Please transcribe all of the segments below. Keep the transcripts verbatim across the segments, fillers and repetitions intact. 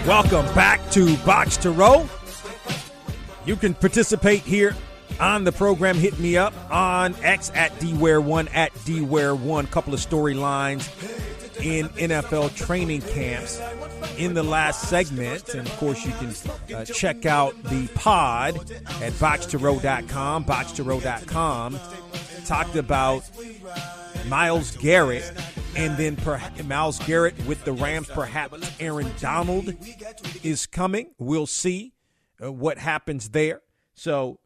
Welcome back to Box to Row. You can participate here on the program. Hit me up on X at D Ware one, at D Ware one. Couple of storylines in N F L training camps in the last segment. And, of course, you can uh, check out the pod at box to row dot com. box to row dot com talked about Myles Garrett. And then per- Myles Garrett with the Rams, perhaps Aaron Donald is coming. We'll see uh, what happens there. So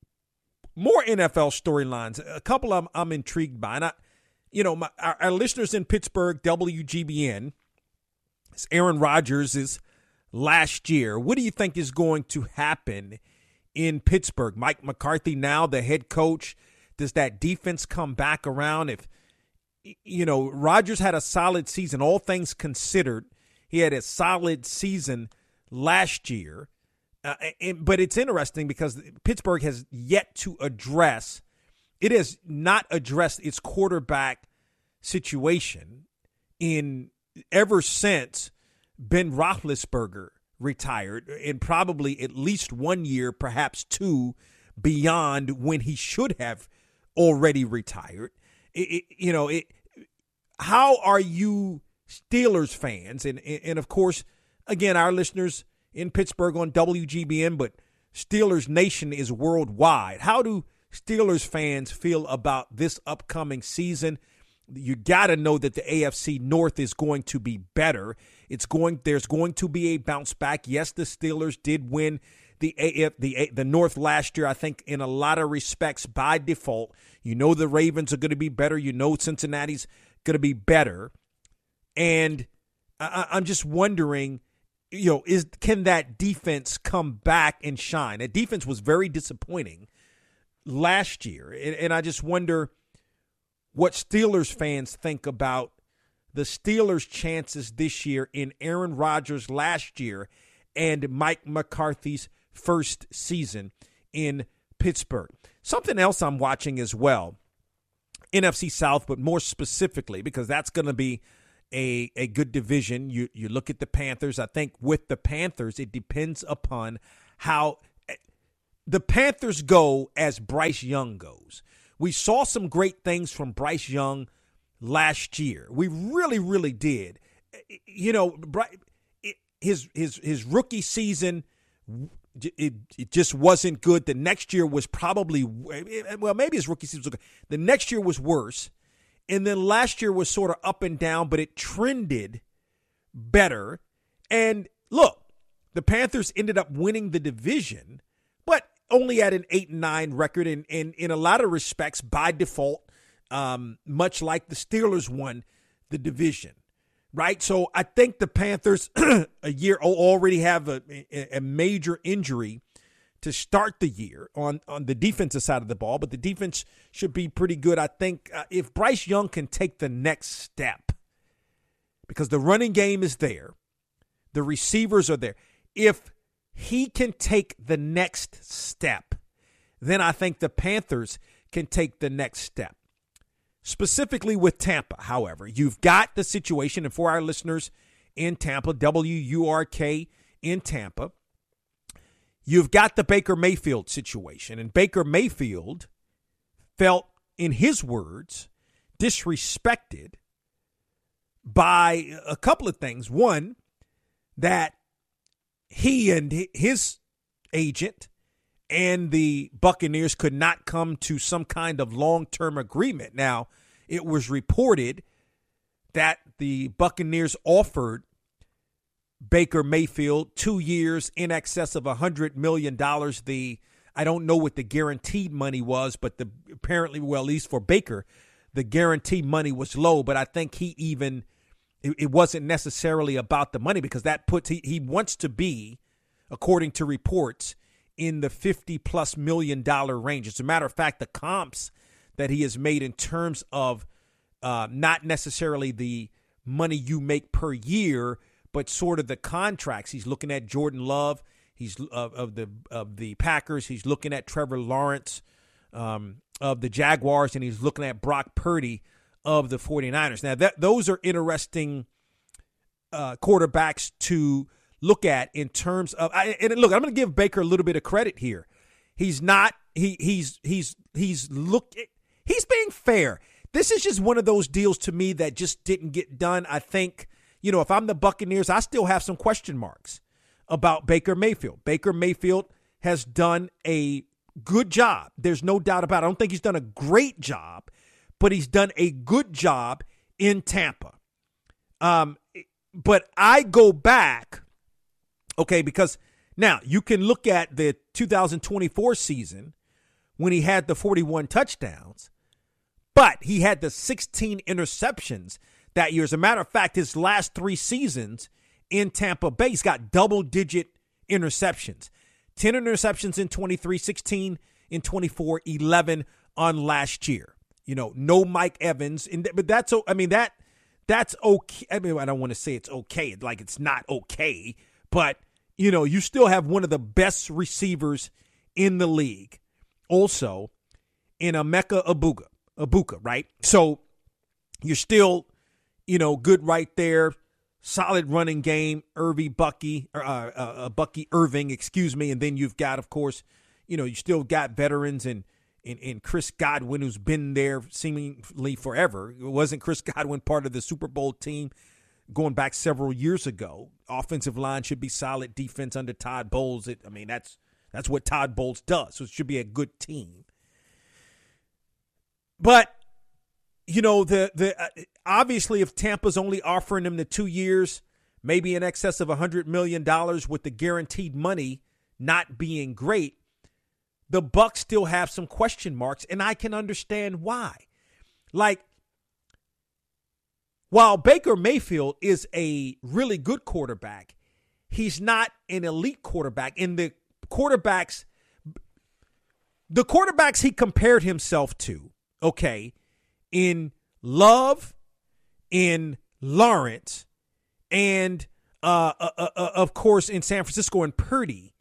more N F L storylines. A couple of them I'm intrigued by. And I, you know, my, our, our listeners in Pittsburgh, W G B N, it's Aaron Rodgers' last year. What do you think is going to happen in Pittsburgh? Mike McCarthy now the head coach. Does that defense come back around? If You know, Rodgers had a solid season, all things considered. He had a solid season last year. Uh, and, but it's interesting because Pittsburgh has yet to address, it has not addressed its quarterback situation in ever since Ben Roethlisberger retired, and probably at least one year, perhaps two, beyond when he should have already retired. It, it, you know, it, how are you Steelers fans? And, and, of course, again, our listeners in Pittsburgh on W G B N, but Steelers Nation is worldwide. How do Steelers fans feel about this upcoming season? You got to know that the A F C North is going to be better. It's going. There's going to be a bounce back. Yes, the Steelers did win the A F, the the North last year, I think, in a lot of respects by default. You know the Ravens are going to be better. You know Cincinnati's going to be better. And I, I'm just wondering, you know, is can that defense come back and shine? That defense was very disappointing last year. And, and I just wonder what Steelers fans think about the Steelers' chances this year in Aaron Rodgers last year and Mike McCarthy's first season in Pittsburgh. Something else I'm watching as well, N F C South, but more specifically, because that's going to be a, a good division. You you look at the Panthers. I think with the Panthers, it depends upon how the Panthers go as Bryce Young goes. We saw some great things from Bryce Young last year. We really, really did. You know, his his his rookie season, it, it just wasn't good. The next year was probably, well, maybe his rookie season was good. The next year was worse. And then last year was sort of up and down, but it trended better. And look, the Panthers ended up winning the division, but only at an eight and nine record, and, and in a lot of respects by default, um, much like the Steelers won the division, right? So I think the Panthers a year already have a, a major injury to start the year on, on the defensive side of the ball, but the defense should be pretty good. I think uh, if Bryce Young can take the next step, because the running game is there, the receivers are there. If he can take the next step, then I think the Panthers can take the next step. Specifically with Tampa, however, you've got the situation, and for our listeners in Tampa, W U R K in Tampa, you've got the Baker Mayfield situation, and Baker Mayfield felt, in his words, disrespected by a couple of things. One, that he and his agent and the Buccaneers could not come to some kind of long-term agreement. Now, it was reported that the Buccaneers offered Baker Mayfield two years in excess of one hundred million dollars. The I don't know what the guaranteed money was, but the apparently, well, at least for Baker, the guaranteed money was low. But I think he even it, it wasn't necessarily about the money, because that puts he, he wants to be, according to reports, in the fifty plus million dollar range. As a matter of fact, the comps that he has made in terms of uh, not necessarily the money you make per year, but sort of the contracts. He's looking at Jordan Love. He's uh, of the of the Packers. He's looking at Trevor Lawrence um, of the Jaguars, and he's looking at Brock Purdy of the 49ers. Now, that those are interesting uh, quarterbacks to look at in terms of, I, and look, I'm going to give Baker a little bit of credit here. He's not, he he's, he's, he's look, he's being fair. This is just one of those deals to me that just didn't get done. I think, you know, if I'm the Buccaneers, I still have some question marks about Baker Mayfield. Baker Mayfield has done a good job. There's no doubt about it. I don't think he's done a great job, but he's done a good job in Tampa. Um, but I go back, okay, because now you can look at the two thousand twenty-four season when he had the forty-one touchdowns, but he had the sixteen interceptions that year. As a matter of fact, his last three seasons in Tampa Bay, he's got double-digit interceptions. ten interceptions in twenty-three, sixteen in twenty-four, eleven on last year. You know, no Mike Evans. And, but that's, I mean, that that's okay. I mean, I don't want to say it's okay. Like it's not okay. But, you know, you still have one of the best receivers in the league. Also, in Emeka Egbuka, Egbuka, right? So you're still, you know, good right there. Solid running game, Irvy Bucky, uh, uh, Bucky Irving, excuse me. And then you've got, of course, you know, you still got veterans and, and, and Chris Godwin, who's been there seemingly forever. Wasn't Chris Godwin part of the Super Bowl team going back several years ago? Offensive line should be solid. Defense under Todd Bowles. It, I mean, that's that's what Todd Bowles does. So it should be a good team. But, you know, the the uh, obviously if Tampa's only offering him the two years, maybe in excess of one hundred million dollars with the guaranteed money not being great, the Bucs still have some question marks, and I can understand why. Like, while Baker Mayfield is a really good quarterback, he's not an elite quarterback. And the quarterbacks, the quarterbacks he compared himself to, okay, in Love, in Lawrence, and uh, uh, uh, of course in San Francisco and Purdy.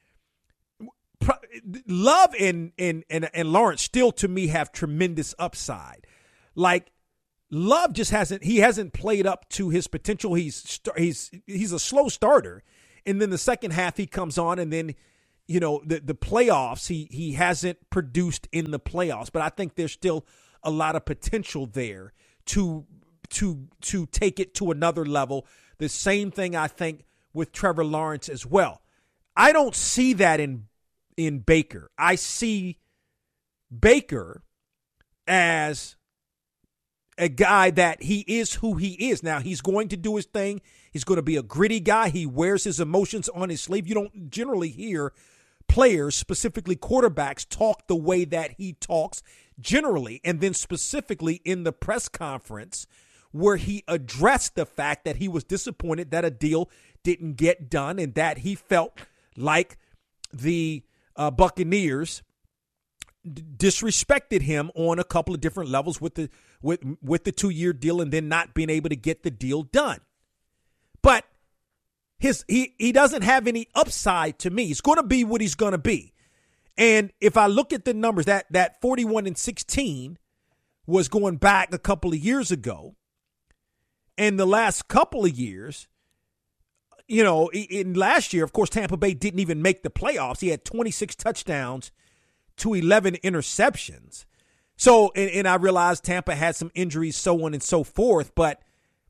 Love and, and and and Lawrence still to me have tremendous upside. Like Love just hasn't he hasn't played up to his potential. He's he's he's a slow starter, and then the second half he comes on, and then you know the the playoffs he he hasn't produced in the playoffs. But I think there's still a lot of potential there to to to take it to another level. The same thing I think with Trevor Lawrence as well. I don't see that in in Baker. I see Baker as a guy that he is who he is. Now, he's going to do his thing. He's going to be a gritty guy. He wears his emotions on his sleeve. You don't generally hear players, specifically quarterbacks, talk the way that he talks generally. And then specifically in the press conference where he addressed the fact that he was disappointed that a deal didn't get done and that he felt like the uh, Buccaneers d- disrespected him on a couple of different levels with the with with the two-year deal and then not being able to get the deal done. But his he he doesn't have any upside to me. He's going to be what he's going to be. And if I look at the numbers, that that forty-one and sixteen was going back a couple of years ago. And the last couple of years, you know, in last year, of course, Tampa Bay didn't even make the playoffs. He had twenty-six touchdowns to eleven interceptions. So, and, and I realized Tampa had some injuries, so on and so forth. But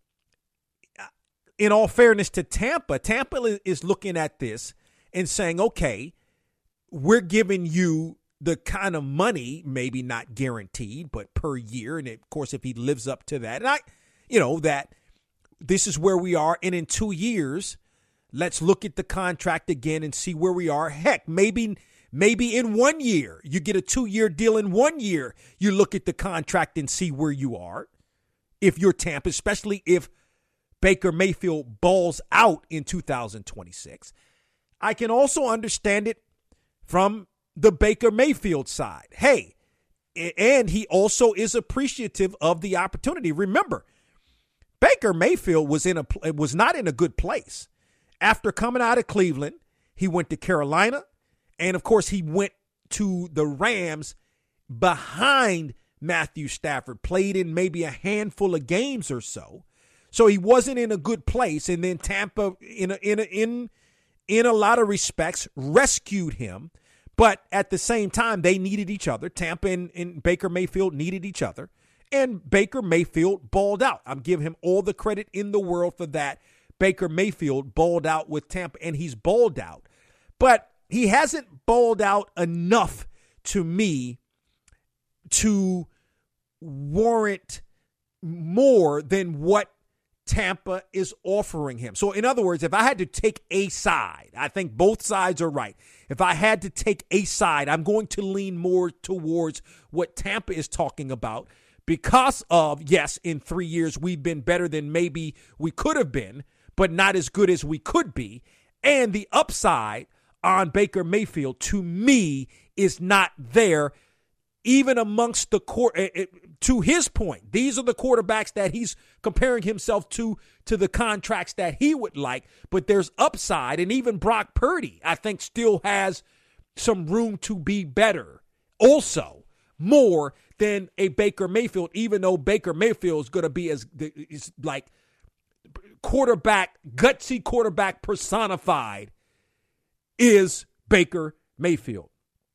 in all fairness to Tampa, Tampa is looking at this and saying, okay, we're giving you the kind of money, maybe not guaranteed, but per year. And of course, if he lives up to that, and I, you know, that this is where we are. And in two years, let's look at the contract again and see where we are. Heck, maybe, maybe in one year, you get a two-year deal in one year. You look at the contract and see where you are. If you're Tampa, especially if Baker Mayfield balls out in two thousand twenty-six. I can also understand it from the Baker Mayfield side. Hey, and he also is appreciative of the opportunity. Remember, Baker Mayfield was in a was not in a good place. After coming out of Cleveland, he went to Carolina, and of course he went to the Rams behind Matthew Stafford, played in maybe a handful of games or so. So he wasn't in a good place. And then Tampa, in a, in a, in in a lot of respects, rescued him. But at the same time, they needed each other. Tampa and, and Baker Mayfield needed each other. And Baker Mayfield balled out. I'm giving him all the credit in the world for that. Baker Mayfield balled out with Tampa, and he's balled out. But he hasn't balled out enough to me to warrant more than what Tampa is offering him. So in other words, if I had to take a side, I think both sides are right. If I had to take a side, I'm going to lean more towards what Tampa is talking about because of, yes, in three years we've been better than maybe we could have been, but not as good as we could be. And the upside on Baker Mayfield, to me, is not there, even amongst the core. To his point, these are the quarterbacks that he's comparing himself to, to the contracts that he would like. But there's upside, and even Brock Purdy, I think, still has some room to be better. Also, more than a Baker Mayfield, even though Baker Mayfield is going to be as is like quarterback, gutsy quarterback personified is Baker Mayfield.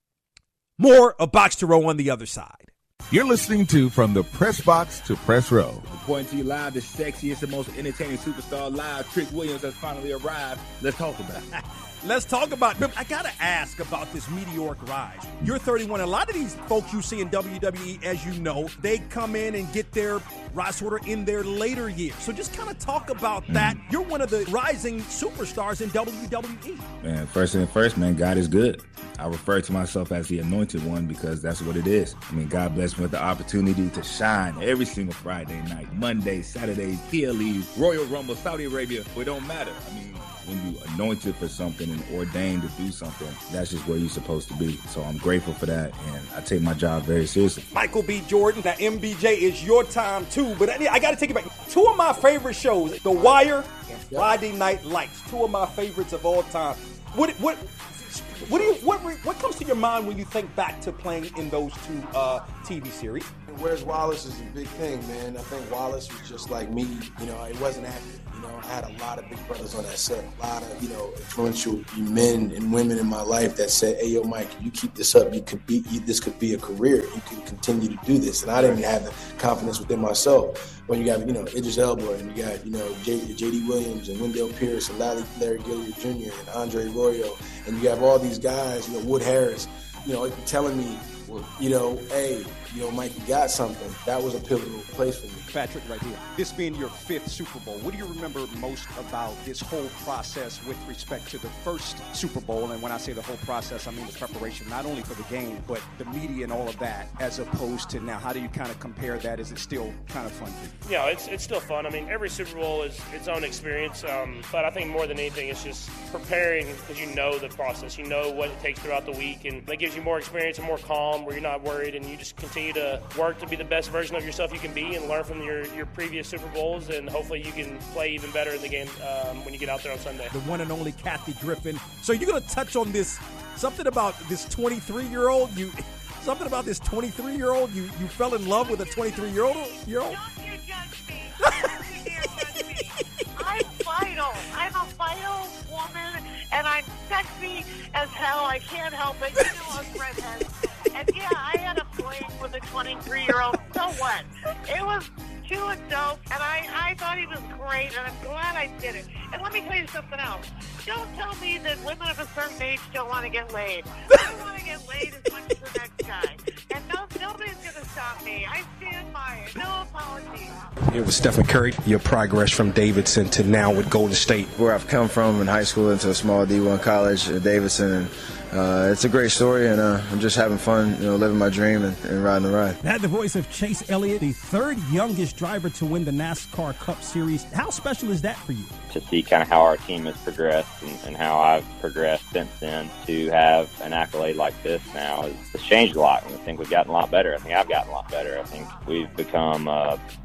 More of Box to Row on the other side. You're listening to From the Press Box to Press Row. Reporting to you live, the sexiest and most entertaining superstar live, Trick Williams, has finally arrived. Let's talk about it. Let's talk about it. I got to ask about this meteoric rise. You're thirty-one. A lot of these folks you see in W W E, as you know, they come in and get their rise order in their later years. So just kind of talk about that. Mm. You're one of the rising superstars in W W E. Man, first and first, man, God is good. I refer to myself as the anointed one because that's what it is. I mean, God bless me with the opportunity to shine every single Friday night, Monday, Saturday, P L E, Royal Rumble, Saudi Arabia. It don't matter. I mean, when you anointed for something and ordained to do something, that's just where you're supposed to be. So I'm grateful for that, and I take my job very seriously. Michael B. Jordan, that M B J is your time too, but I, I got to take it back. Two of my favorite shows, The Wire and Friday Night Lights, two of my favorites of all time. What what what do you what what comes to your mind when you think back to playing in those two uh, T V series? Where's Wallace is a big thing, man. I think Wallace was just like me. You know, it wasn't active. You know, I had a lot of big brothers on that set, a lot of, you know, influential men and women in my life that said, hey, yo, Mike, you keep this up, you could be, you, this could be a career. You can continue to do this. And I didn't have the confidence within myself. When you got, you know, Idris Elba, and you got, you know, J D Williams and Wendell Pierce and Larry, Larry Gilliard Junior and Andre Royo. And you have all these guys, you know, Wood Harris, you know, telling me, well, you know, hey, you know, Mike, you got something. That was a pivotal place for me. Patrick, right here. This being your fifth Super Bowl, what do you remember most about this whole process with respect to the first Super Bowl? And when I say the whole process, I mean the preparation, not only for the game, but the media and all of that, as opposed to now. How do you kind of compare that? Is it still kind of fun for you? Yeah, it's it's still fun. I mean, every Super Bowl is its own experience, um, but I think more than anything, it's just preparing because you know the process. You know what it takes throughout the week, and that gives you more experience and more calm where you're not worried, and you just continue to work to be the best version of yourself you can be and learn from your, your previous Super Bowls, and hopefully you can play even better in the game um, when you get out there on Sunday. The one and only Kathy Griffin. So you're going to touch on this, something about this twenty-three-year-old, you, something about this twenty-three-year-old, you, you fell in love with a twenty-three-year-old? Year old? Don't you judge me. Don't you dare judge me. I'm vital. I'm a vital woman, and I'm sexy as hell. I can't help it. You know us redheads. And yeah, I had a fling with a twenty-three-year-old. So what? It was too dope, and I, I thought he was great, and I'm glad I did it. And let me tell you something else. Don't tell me that women of a certain age don't want to get laid. I want to get laid as much as the next guy. And no, nobody's going to stop me. I stand by it. No apologies. It was Stephen Curry, your progress from Davidson to now with Golden State. Where I've come from in high school into a small D one college at Davidson, and Uh, it's a great story, and uh, I'm just having fun, you know, living my dream and, and riding the ride. That the voice of Chase Elliott, the third youngest driver to win the NASCAR Cup Series. How special is that for you? To see kind of how our team has progressed and, and how I've progressed since then, to have an accolade like this now has, has changed a lot. And I think we've gotten a lot better. I think I've gotten a lot better. I think we've become uh,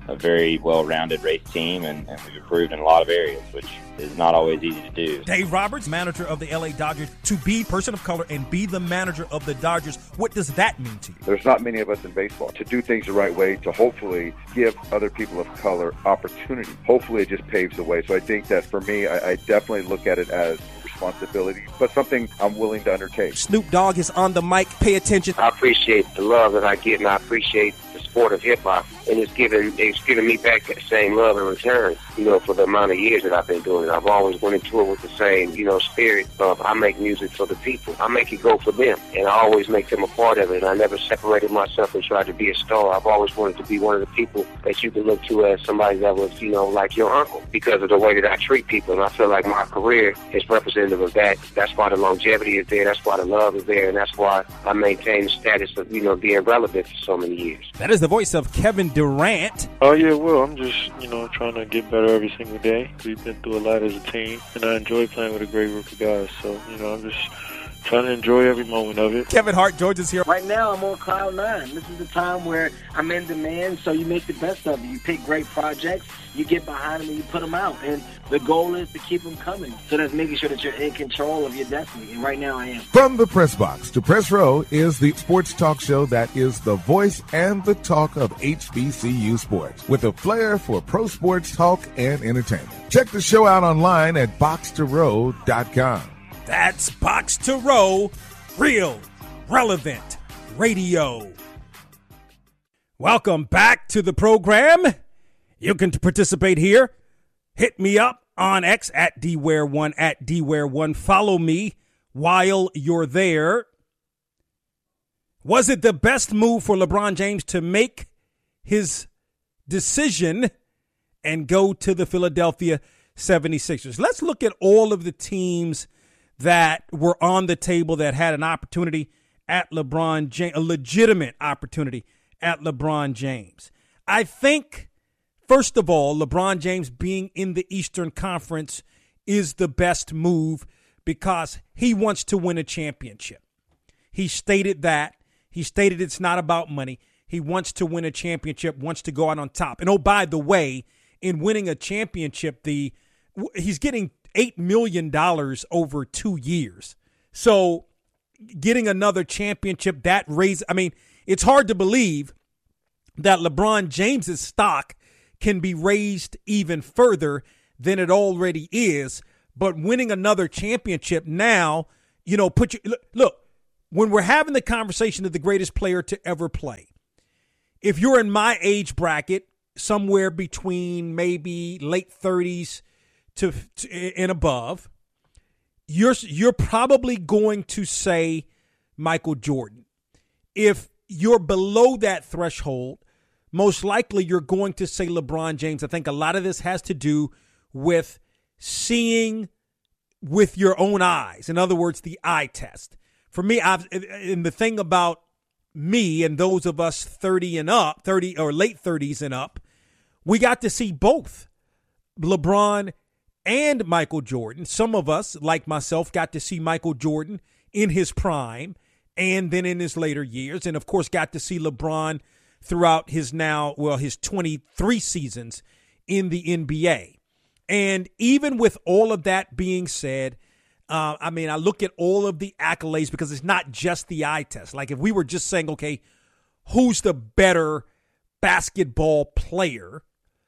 a very well-rounded race team, and, and we've improved in a lot of areas, which is not always easy to do. Dave Roberts, manager of the L A Dodgers, to be a person of color and be the manager of the Dodgers, what does that mean to you? There's not many of us in baseball. To do things the right way, to hopefully give other people of color opportunity. Hopefully it just paves the way. So I think that for me, I, I definitely look at it as responsibility, but something I'm willing to undertake. Snoop Dogg is on the mic. Pay attention. I appreciate the love that I get, and I appreciate the sport of hip-hop, and it's giving it's giving me back that same love in return, you know, for the amount of years that I've been doing it. I've always went into it with the same, you know, spirit of I make music for the people. I make it go for them, and I always make them a part of it, and I never separated myself and tried to be a star. I've always wanted to be one of the people that you can look to as somebody that was, you know, like your uncle, because of the way that I treat people, and I feel like my career is representative of that. That's why the longevity is there, that's why the love is there, and that's why I maintain the status of, you know, being relevant for so many years. That is the voice of Kevin Durant. Oh, yeah, well, I'm just, you know, trying to get better every single day. We've been through a lot as a team, and I enjoy playing with a great group of guys. So, you know, I'm just trying to enjoy every moment of it. Kevin Hart, George is here. Right now, I'm on cloud nine. This is the time where I'm in demand, so you make the best of it. You pick great projects, you get behind them, and you put them out. And the goal is to keep them coming. So that's making sure that you're in control of your destiny. And right now, I am. From the Press Box to Press Row is the sports talk show that is the voice and the talk of H B C U sports, with a flair for pro sports talk and entertainment. Check the show out online at box to row dot com. That's Box to Row, real, relevant radio. Welcome back to the program. You can participate here. Hit me up on X at D Ware one, at D Ware one. Follow me while you're there. Was it the best move for LeBron James to make his decision and go to the Philadelphia seventy-sixers? Let's look at all of the teams that were on the table that had an opportunity at LeBron James, a legitimate opportunity at LeBron James. I think, first of all, LeBron James being in the Eastern Conference is the best move because he wants to win a championship. He stated that. He stated it's not about money. He wants to win a championship, wants to go out on top. And oh, by the way, in winning a championship, the he's getting eight million dollars over two years. So getting another championship, that raise, I mean, it's hard to believe that LeBron James's stock can be raised even further than it already is. But winning another championship now, you know, put you, look, look, when we're having the conversation of the greatest player to ever play, if you're in my age bracket, somewhere between maybe late thirties to, to and above, you're you're probably going to say Michael Jordan. If you're below that threshold, most likely you're going to say LeBron James. I think a lot of this has to do with seeing with your own eyes. In other words, the eye test. For me, I've and the thing about me and those of us thirty and up, thirty or late thirties and up, we got to see both LeBron and Michael Jordan. Some of us, like myself, got to see Michael Jordan in his prime and then in his later years. And, of course, got to see LeBron throughout his now, well, his twenty-three seasons in the N B A. And even with all of that being said, uh, I mean, I look at all of the accolades because it's not just the eye test. Like if we were just saying, okay, who's the better basketball player,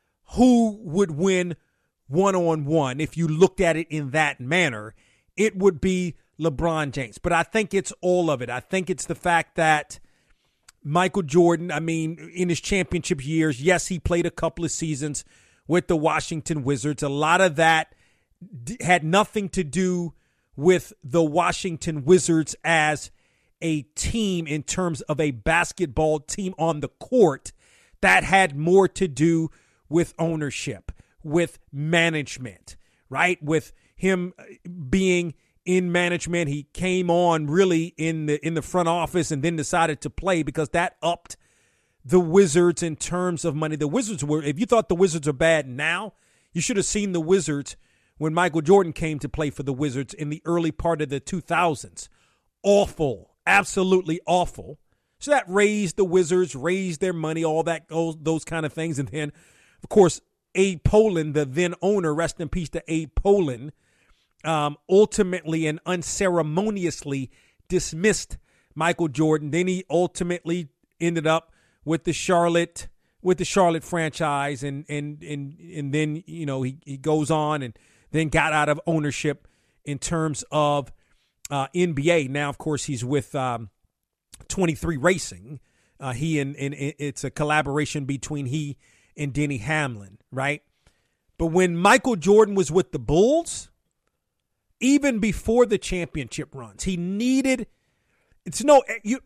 who would win one-on-one, if you looked at it in that manner, it would be LeBron James. But I think it's all of it. I think it's the fact that Michael Jordan, I mean, in his championship years, yes, he played a couple of seasons with the Washington Wizards. A lot of that d- had nothing to do with the Washington Wizards as a team in terms of a basketball team on the court. That had more to do with ownership, with management, right? With him being in management, he came on really in the in the front office and then decided to play because that upped the Wizards in terms of money. The Wizards were, if you thought the Wizards are bad now, you should have seen the Wizards when Michael Jordan came to play for the Wizards in the early part of the two thousands. Awful, absolutely awful. So that raised the Wizards, raised their money, all that, those, those kind of things. And then, of course, Abe Pollin, the then owner, rest in peace to Abe Pollin, um, ultimately and unceremoniously dismissed Michael Jordan. Then he ultimately ended up with the Charlotte with the Charlotte franchise, and and and and then, you know, he, he goes on and then got out of ownership in terms of uh, N B A. Now, of course, he's with um, twenty-three Racing. Uh, he and, and it's a collaboration between he and Denny Hamlin, right? But when Michael Jordan was with the Bulls, even before the championship runs, he needed it's no you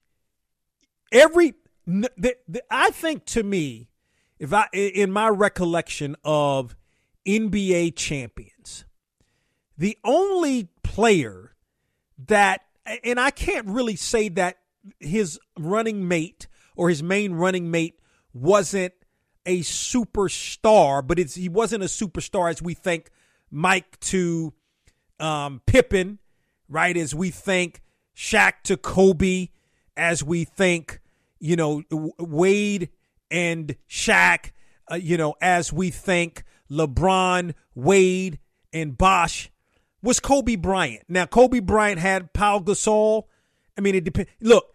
every the, the, I think, to me, if I in my recollection of N B A champions, the only player that, and I can't really say that his running mate or his main running mate wasn't a superstar, but it's he wasn't a superstar as we think Mike to um, Pippen, right? As we think Shaq to Kobe, as we think, you know, Wade and Shaq, uh, you know, as we think LeBron, Wade, and Bosh, was Kobe Bryant. Now, Kobe Bryant had Pau Gasol. I mean, it depends. Look,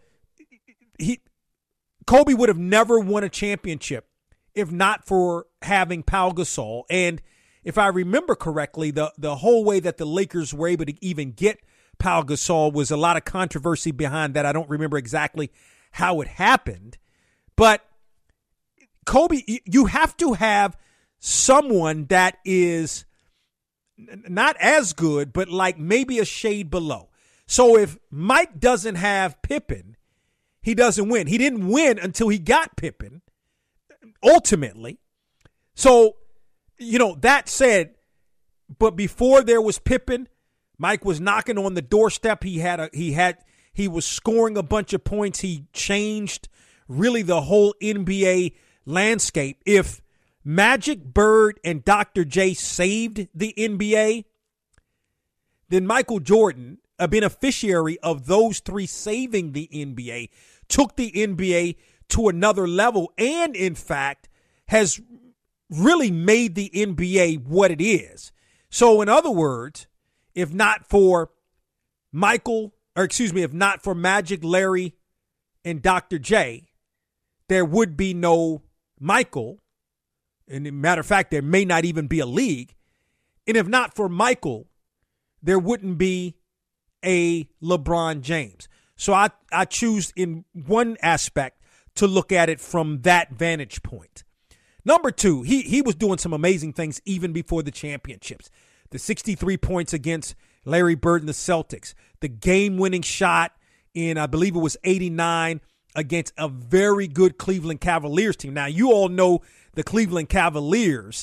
he Kobe would have never won a championship if not for having Pau Gasol. And if I remember correctly, the, the whole way that the Lakers were able to even get Pau Gasol was a lot of controversy behind that. I don't remember exactly how it happened. But Kobe, you have to have someone that is not as good, but like maybe a shade below. So if Mike doesn't have Pippen, he doesn't win. He didn't win until he got Pippen, ultimately. So, you know, that said, but before there was Pippen, Mike was knocking on the doorstep. He had a, he had, he was scoring a bunch of points. He changed really the whole N B A landscape. If Magic, Bird, and Doctor J saved the N B A, then Michael Jordan, a beneficiary of those three saving the N B A, took the N B A to another level and, in fact, has really made the N B A what it is. So, in other words, if not for Michael, or excuse me, if not for Magic, Larry, and Doctor J, there would be no Michael. And as a matter of fact, there may not even be a league. And if not for Michael, there wouldn't be a LeBron James. So I, I choose in one aspect to look at it from that vantage point. Number two, he he was doing some amazing things even before the championships. The sixty-three points against Larry Bird and the Celtics. The game-winning shot in, I believe it was eighty-nine, against a very good Cleveland Cavaliers team. Now, you all know the Cleveland Cavaliers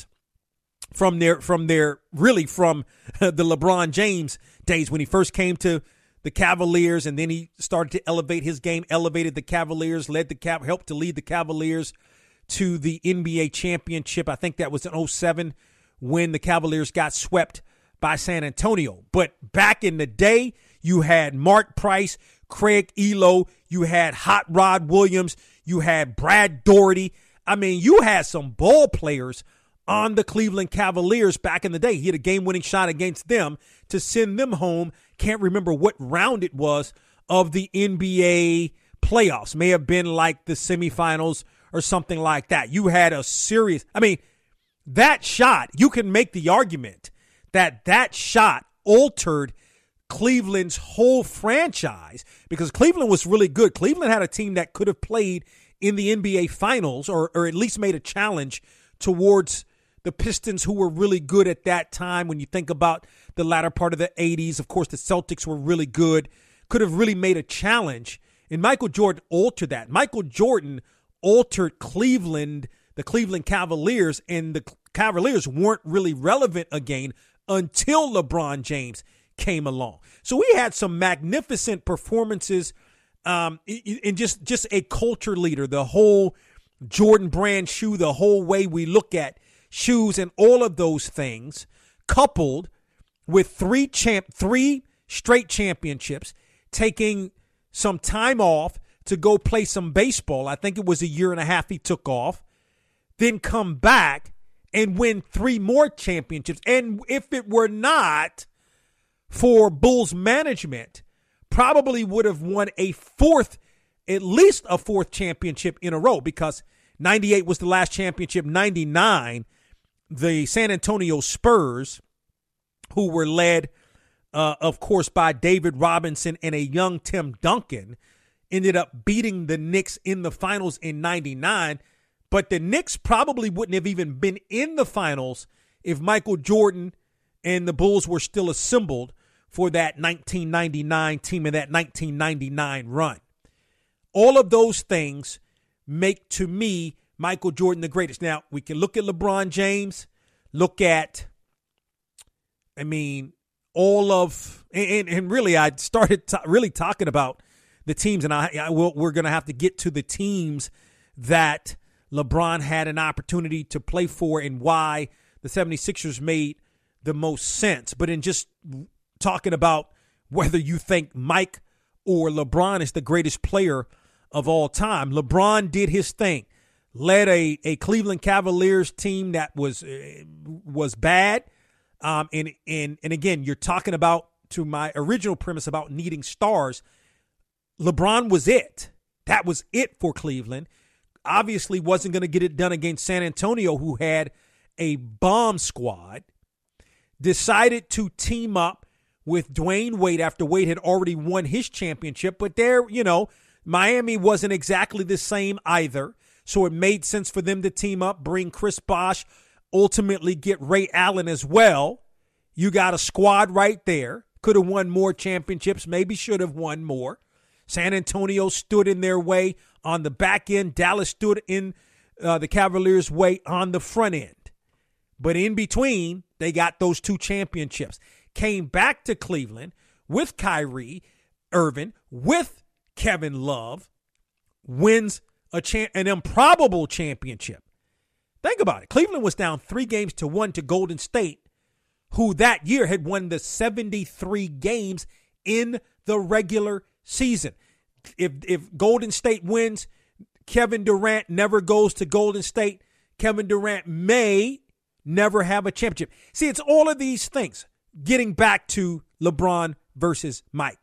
from their, from their really from the LeBron James days when he first came to the Cavaliers, and then he started to elevate his game, elevated the Cavaliers, led the Cav- helped to lead the Cavaliers to the N B A championship. I think that was in oh seven when the Cavaliers got swept by San Antonio. But back in the day, you had Mark Price, Craig Elo, you had Hot Rod Williams, you had Brad Daugherty. I mean, you had some ball players on the Cleveland Cavaliers back in the day. He had a game-winning shot against them to send them home. Can't remember what round it was of the N B A playoffs. May have been like the semifinals or something like that. You had a serious, I mean, that shot, you can make the argument that that shot altered Cleveland's whole franchise because Cleveland was really good. Cleveland had a team that could have played in the N B A finals or, or at least made a challenge towards the Pistons, who were really good at that time. When you think about the latter part of the eighties, of course, the Celtics were really good, could have really made a challenge. And Michael Jordan altered that. Michael Jordan altered Cleveland, the Cleveland Cavaliers, and the Cavaliers weren't really relevant again until LeBron James came along. So we had some magnificent performances um, and just, just a culture leader, the whole Jordan brand shoe, the whole way we look at shoes and all of those things, coupled with three champ, three straight championships, taking some time off to go play some baseball. I think it was a year and a half he took off, then come back and win three more championships. And if it were not for Bulls management, probably would have won a fourth, at least a fourth championship in a row, because ninety-eight was the last championship. ninety-nine, the San Antonio Spurs, who were led, uh, of course, by David Robinson and a young Tim Duncan, ended up beating the Knicks in the finals in ninety-nine. But the Knicks probably wouldn't have even been in the finals if Michael Jordan and the Bulls were still assembled for that nineteen ninety-nine team and that nineteen ninety-nine run. All of those things make, to me, Michael Jordan the greatest. Now, we can look at LeBron James, look at, I mean, all of, and, and really I started t- really talking about the teams, and I, I will, we're going to have to get to the teams that LeBron had an opportunity to play for and why the seventy-sixers made the most sense. But in just talking about whether you think Mike or LeBron is the greatest player of all time, LeBron did his thing, led a, a Cleveland Cavaliers team that was uh, was bad. Um, and, and, and again, you're talking about, to my original premise about needing stars, LeBron was it. That was it for Cleveland. Obviously wasn't going to get it done against San Antonio, who had a bomb squad. Decided to team up with Dwayne Wade after Wade had already won his championship. But there, you know, Miami wasn't exactly the same either. So it made sense for them to team up, bring Chris Bosh, ultimately get Ray Allen as well. You got a squad right there. Could have won more championships, maybe should have won more. San Antonio stood in their way on the back end. Dallas stood in uh, the Cavaliers' way on the front end. But in between, they got those two championships. Came back to Cleveland with Kyrie Irving, with Kevin Love, wins a cha- an improbable championship. Think about it. Cleveland was down three games to one to Golden State, who that year had won the seventy-three games in the regular season. If if Golden State wins, Kevin Durant never goes to Golden State. Kevin Durant may never have a championship. See, it's all of these things. Getting back to LeBron versus Mike.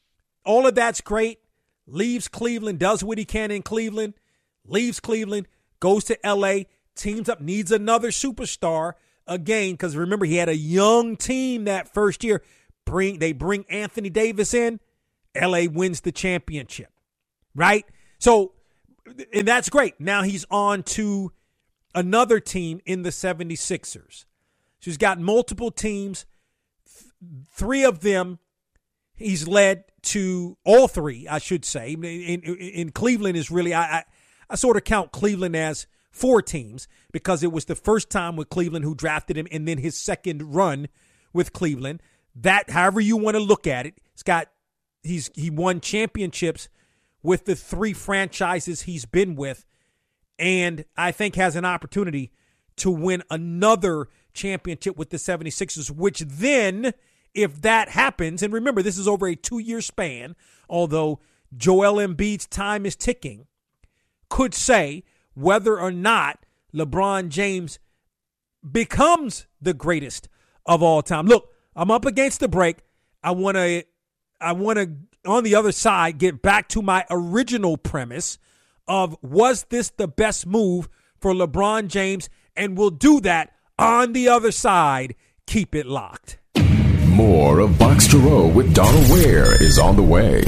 All of that's great. Leaves Cleveland, does what he can in Cleveland, leaves Cleveland, goes to L A, teams up, needs another superstar again, because remember, he had a young team that first year. Bring They bring Anthony Davis in. L A wins the championship, right? So, and that's great. Now he's on to another team in the seventy-sixers. So he's got multiple teams. Th- three of them he's led to, all three, I should say. In, in, in Cleveland is really, I, I, I sort of count Cleveland as four teams because it was the first time with Cleveland who drafted him and then his second run with Cleveland. That, however you want to look at it, it's got, he's he won championships with the three franchises he's been with, and I think has an opportunity to win another championship with the seventy-sixers, which then, if that happens, and remember, this is over a two-year span, although Joel Embiid's time is ticking, could say whether or not LeBron James becomes the greatest of all time. Look, I'm up against the break. I want to, I want to, on the other side, get back to my original premise of, was this the best move for LeBron James? And we'll do that on the other side. Keep it locked. More of Box to Row with Donald Ware is on the way.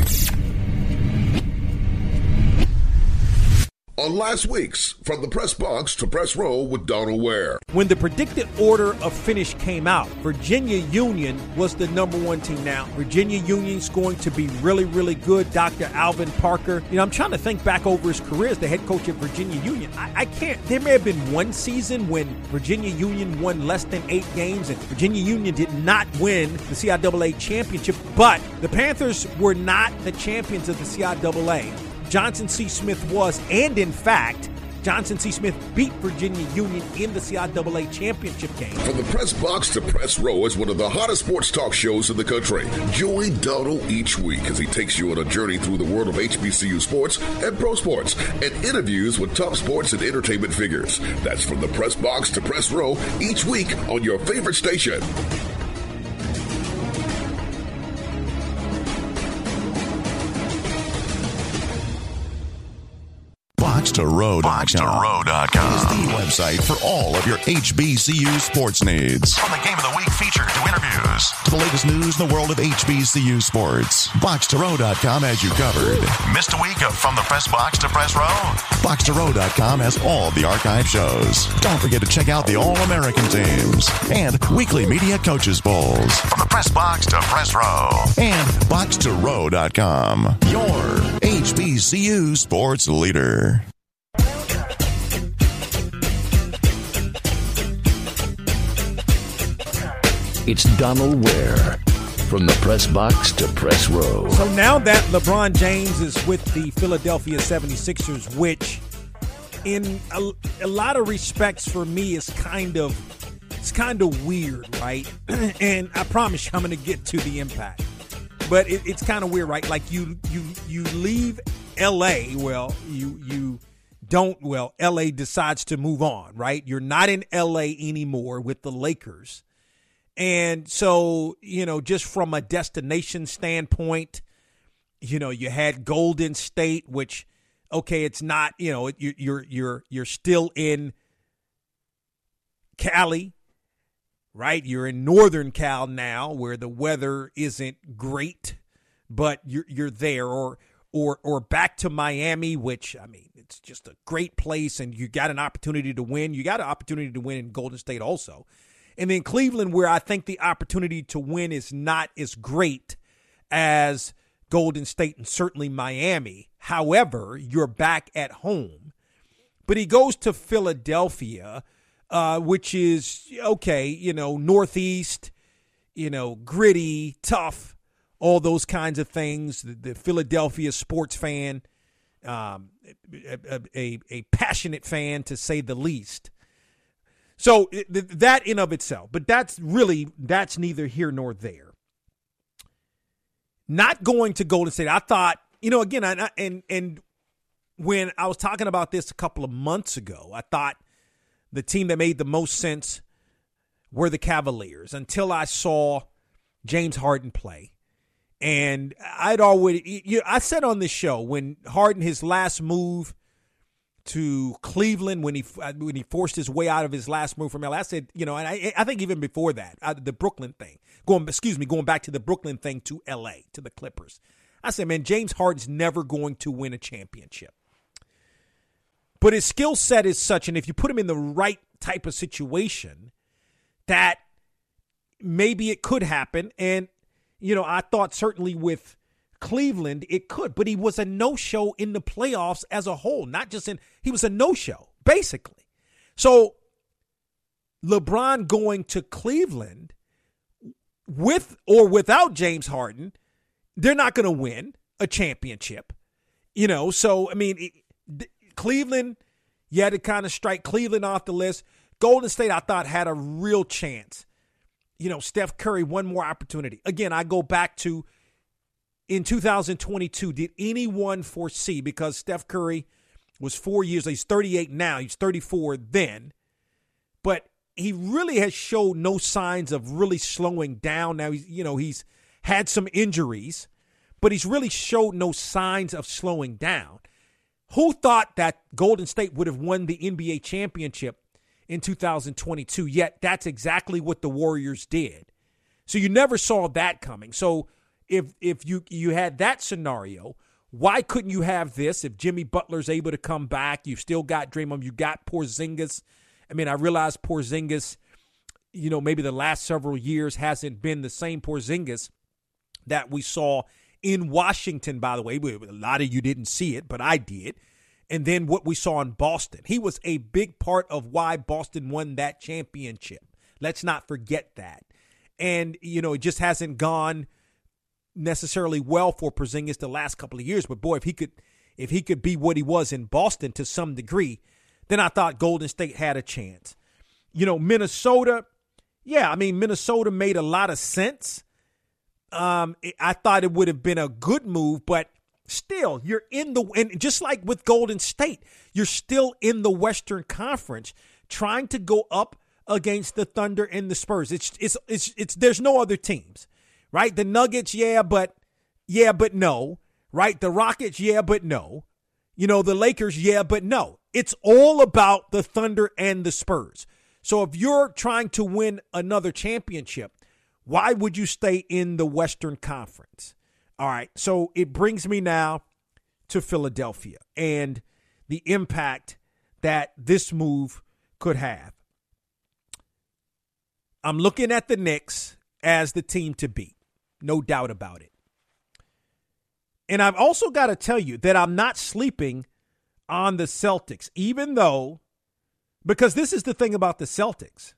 On last week's From the Press Box to Press Row with Donald Ware. When the predicted order of finish came out, Virginia Union was the number one team. Now, Virginia Union's going to be really, really good. Doctor Alvin Parker. You know, I'm trying to think back over his career as the head coach at Virginia Union. I, I can't. There may have been one season when Virginia Union won less than eight games, and Virginia Union did not win the C I A A championship. But the Panthers were not the champions of the C I A A. Johnson C. Smith was, and in fact, Johnson C. Smith beat Virginia Union in the C I A A championship game. From the press box to press row is one of the hottest sports talk shows in the country. Join Donald each week as he takes you on a journey through the world of H B C U sports and pro sports and interviews with top sports and entertainment figures. That's from the press box to press row each week on your favorite station. box to row dot com is the website for all of your H B C U sports needs. From the Game of the Week feature to interviews to the latest news in the world of H B C U sports, box to row dot com has you covered. Missed a week of From the Press Box to Press Row? box to row dot com has all the archive shows. Don't forget to check out the All-American teams and weekly media coaches polls. From the Press Box to Press Row and box to row dot com, your H B C U sports leader. It's Donald Ware from the press box to press row. So now that LeBron James is with the Philadelphia seventy-sixers, which in a, a lot of respects for me is kind of it's kind of weird, right? And I promise you I'm going to get to the impact. But it, it's kind of weird, right? Like you you you leave L A, well, you you don't, well, L A decides to move on, right? You're not in L A anymore with the Lakers. And so, you know, just from a destination standpoint, you know, you had Golden State, which, okay, it's not, you know, you, you're you're you're still in Cali, right? You're in Northern Cal now, where the weather isn't great, but you're you're there, or or or back to Miami, which, I mean, it's just a great place, and you got an opportunity to win. You got an opportunity to win in Golden State also. And then Cleveland, where I think the opportunity to win is not as great as Golden State and certainly Miami. However, you're back at home. But he goes to Philadelphia, uh, which is, okay, you know, Northeast, you know, gritty, tough, all those kinds of things. The, the Philadelphia sports fan, um, a, a, a passionate fan, to say the least. So that in of itself, but that's really, that's neither here nor there. Not going to Golden State, I thought, you know, again, I, and and when I was talking about this a couple of months ago, I thought the team that made the most sense were the Cavaliers until I saw James Harden play. And I'd already, you know, I said on this show, when Harden, his last move to Cleveland, when he when he forced his way out of his last move from L A, I said, you know, and I, I think even before that, uh, the Brooklyn thing, going, excuse me, going back to the Brooklyn thing to L A, to the Clippers, I said, man, James Harden's never going to win a championship. But his skill set is such, and if you put him in the right type of situation, that maybe it could happen. And, you know, I thought certainly with Cleveland, it could, but he was a no-show in the playoffs as a whole, not just in, he was a no-show, basically. So LeBron going to Cleveland with or without James Harden, they're not going to win a championship, you know. So, I mean, it, Cleveland, you had to kind of strike Cleveland off the list. Golden State, I thought, had a real chance. You know, Steph Curry, one more opportunity. Again, I go back to in two thousand twenty-two, did anyone foresee, because Steph Curry was four years, he's thirty-eight now, he's thirty-four then, but he really has showed no signs of really slowing down. Now, he's, you know, he's had some injuries, but he's really showed no signs of slowing down. Who thought that Golden State would have won the N B A championship in two thousand twenty-two? Yet that's exactly what the Warriors did. So you never saw that coming. So if if you you had that scenario, why couldn't you have this? If Jimmy Butler's able to come back, you've still got Draymond, you got Porzingis. I mean, I realize Porzingis, you know, maybe the last several years hasn't been the same Porzingis that we saw in Washington, by the way. A lot of you didn't see it, but I did. And then what we saw in Boston. He was a big part of why Boston won that championship. Let's not forget that. And, you know, it just hasn't gone necessarily well for Porzingis the last couple of years. But, boy, if he could if he could be what he was in Boston to some degree, then I thought Golden State had a chance. You know, Minnesota, yeah, I mean, Minnesota made a lot of sense. Um, I thought it would have been a good move, but still, you're in the, and just like with Golden State, you're still in the Western Conference trying to go up against the Thunder and the Spurs. It's, it's, it's, it's, there's no other teams, right? The Nuggets, yeah, but, yeah, but no, right? The Rockets, yeah, but no. You know, the Lakers, yeah, but no. It's all about the Thunder and the Spurs. So if you're trying to win another championship, why would you stay in the Western Conference? All right, so it brings me now to Philadelphia and the impact that this move could have. I'm looking at the Knicks as the team to beat, no doubt about it. And I've also got to tell you that I'm not sleeping on the Celtics, even though, because this is the thing about the Celtics.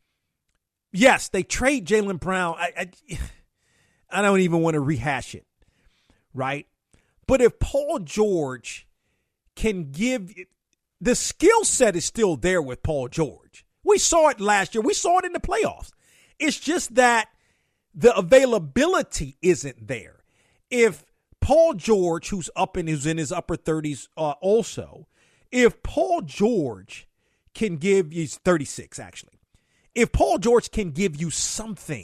Yes, they trade Jaylen Brown. I, I, I don't even want to rehash it, right? But if Paul George can give, the skill set is still there with Paul George. We saw it last year. We saw it in the playoffs. It's just that the availability isn't there. If Paul George, who's up in who's in his upper thirties, uh, also, if Paul George can give, he's thirty-six actually. If Paul George can give you something,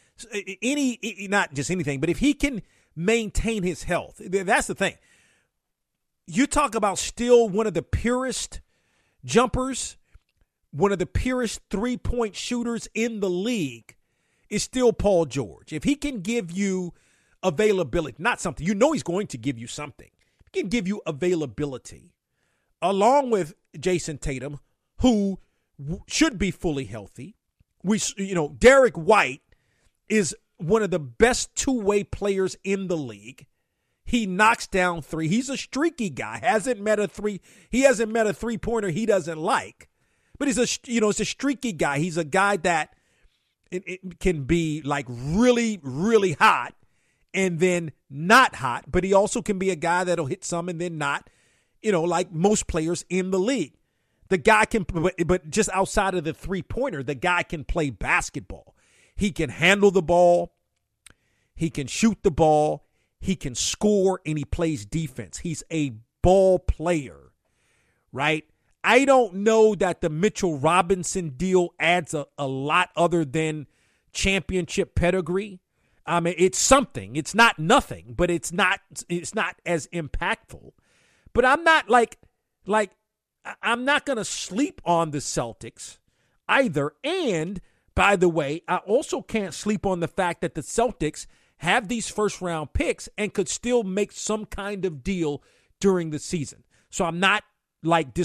any, not just anything, but if he can maintain his health, that's the thing. You talk about still one of the purest jumpers, one of the purest three-point shooters in the league is still Paul George. If he can give you availability, not something, you know he's going to give you something. He can give you availability, along with Jason Tatum, who should be fully healthy. We, you know, Derek White is one of the best two-way players in the league. He knocks down three. He's a streaky guy. Hasn't met a three. He hasn't met a three-pointer he doesn't like. But he's a, you know, it's a streaky guy. He's a guy that it, it can be like really, really hot and then not hot. But he also can be a guy that'll hit some and then not, you know, like most players in the league. The guy can, but just outside of the three-pointer, the guy can play basketball. He can handle the ball. He can shoot the ball. He can score, and he plays defense. He's a ball player, right? I don't know that the Mitchell Robinson deal adds a, a lot other than championship pedigree. I mean, it's something. It's not nothing, but it's not. It's not as impactful. But I'm not like like. I'm not going to sleep on the Celtics either. And, by the way, I also can't sleep on the fact that the Celtics have these first-round picks and could still make some kind of deal during the season. So I'm not, like, dis-